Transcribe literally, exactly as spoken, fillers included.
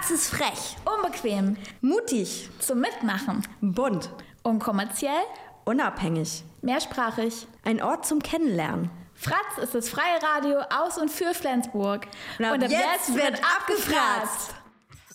Praxis frech, Unbequem, mutig, zum Mitmachen, bunt, unkommerziell, unabhängig, mehrsprachig. ein Ort zum Kennenlernen. Fratz ist das freie Radio aus und für Flensburg. Und ab, und ab jetzt, jetzt wird abgefratzt.